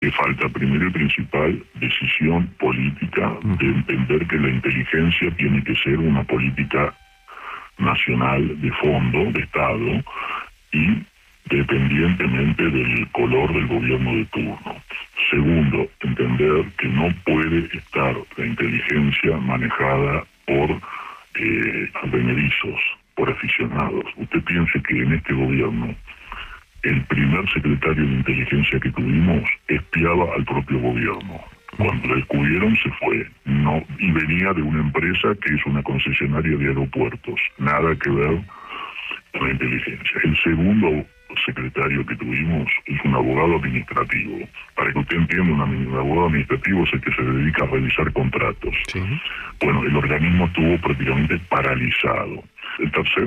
que falta primero y principal decisión política de entender que la inteligencia tiene que ser una política nacional de fondo, de Estado, y dependientemente del color del gobierno de turno. Segundo, entender que no puede estar la inteligencia manejada por advenerizos, por aficionados. Usted piense que en este gobierno el primer secretario de inteligencia que tuvimos espiaba al propio gobierno. Cuando lo descubrieron se fue, no, y venía de una empresa que es una concesionaria de aeropuertos, nada que ver con la inteligencia. El segundo secretario que tuvimos es un abogado administrativo. Para que usted entienda, un abogado administrativo es el que se dedica a revisar contratos. Sí. Bueno, el organismo estuvo prácticamente paralizado. El tercer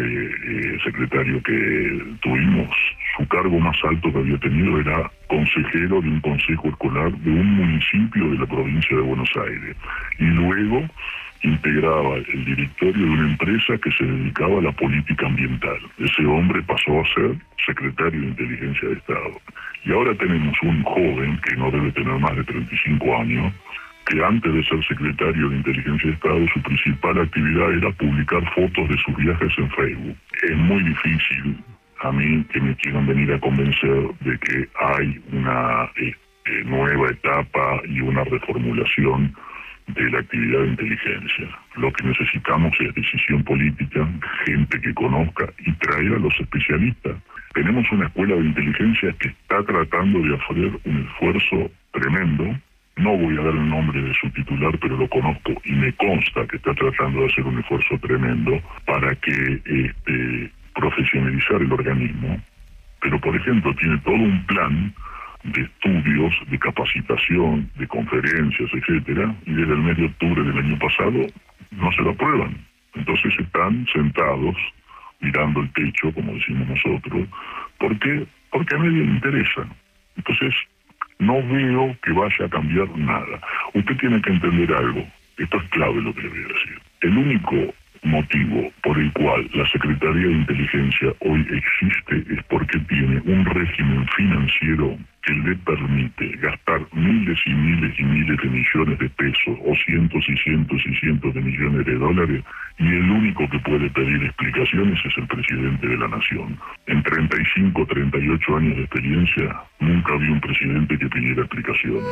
secretario que tuvimos, su cargo más alto que había tenido era consejero de un consejo escolar de un municipio de la provincia de Buenos Aires. Y luego integraba el directorio de una empresa que se dedicaba a la política ambiental. Ese hombre pasó a ser secretario de Inteligencia de Estado. Y ahora tenemos un joven que no debe tener más de 35 años, que antes de ser secretario de Inteligencia de Estado, su principal actividad era publicar fotos de sus viajes en Facebook. Es muy difícil a mí que me quieran venir a convencer de que hay una nueva etapa y una reformulación de la actividad de inteligencia. Lo que necesitamos es decisión política, gente que conozca y traer a los especialistas. Tenemos una escuela de inteligencia que está tratando de hacer un esfuerzo tremendo. No voy a dar el nombre de su titular, pero lo conozco y me consta que está tratando de hacer un esfuerzo tremendo para que profesionalizar el organismo. Pero, por ejemplo, tiene todo un plan de estudios, de capacitación, de conferencias, etcétera, y desde el mes de octubre del año pasado no se lo aprueban. Entonces están sentados mirando el techo, como decimos nosotros, porque a nadie le interesa. Entonces no veo que vaya a cambiar nada. Usted tiene que entender algo, esto es clave lo que le voy a decir. El único motivo por el cual la Secretaría de Inteligencia hoy existe es porque tiene un régimen financiero que le permite gastar miles y miles y miles de millones de pesos o cientos y cientos y cientos de millones de dólares, y el único que puede pedir explicaciones es el presidente de la nación. En 35, 38 años de experiencia nunca había un presidente que pidiera explicaciones.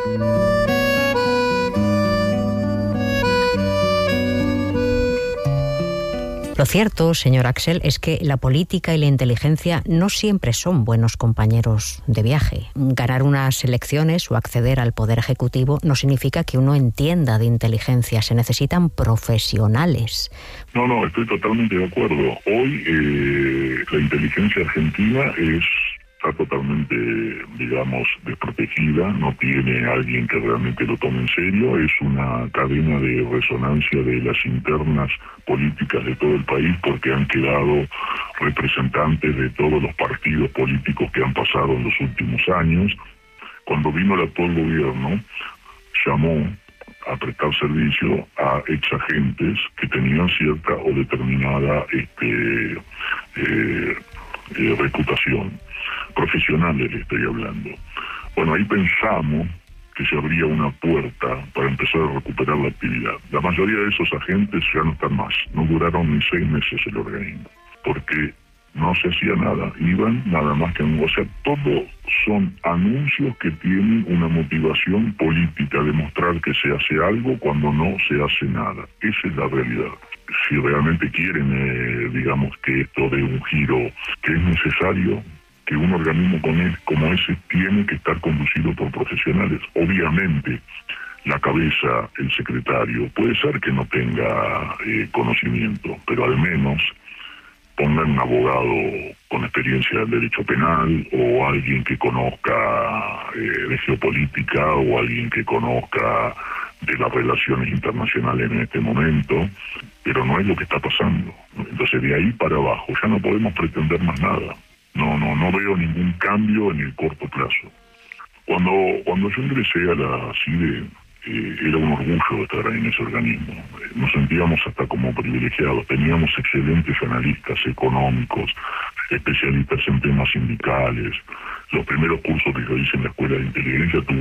Lo cierto, señor Axel, es que la política y la inteligencia no siempre son buenos compañeros de viaje. Ganar unas elecciones o acceder al poder ejecutivo no significa que uno entienda de inteligencia. Se necesitan profesionales. No, estoy totalmente de acuerdo. Hoy la inteligencia argentina está totalmente, digamos, desprotegida, no tiene alguien que realmente lo tome en serio, es una cadena de resonancia de las internas políticas de todo el país, porque han quedado representantes de todos los partidos políticos que han pasado en los últimos años. Cuando vino el actual gobierno, llamó a prestar servicio a exagentes que tenían cierta o determinada reputación. Profesionales le estoy hablando. Bueno, ahí pensamos que se abría una puerta para empezar a recuperar la actividad. La mayoría de esos agentes ya no están más, no duraron ni 6 meses el organismo, porque no se hacía nada, iban nada más que... O sea, todo son anuncios que tienen una motivación política, demostrar que se hace algo cuando no se hace nada. Esa es la realidad. Si realmente quieren, digamos, que esto dé un giro, que es necesario que un organismo como ese tiene que estar conducido por profesionales. Obviamente, la cabeza, el secretario, puede ser que no tenga conocimiento, pero al menos pongan un abogado con experiencia del derecho penal, o alguien que conozca de geopolítica, o alguien que conozca de las relaciones internacionales en este momento, pero no es lo que está pasando. Entonces, de ahí para abajo ya no podemos pretender más nada. No veo ningún cambio en el corto plazo. Cuando yo ingresé a la CIDE, era un orgullo estar en ese organismo. Nos sentíamos hasta como privilegiados. Teníamos excelentes analistas económicos, especialistas en temas sindicales. Los primeros cursos que yo hice en la Escuela de Inteligencia tuve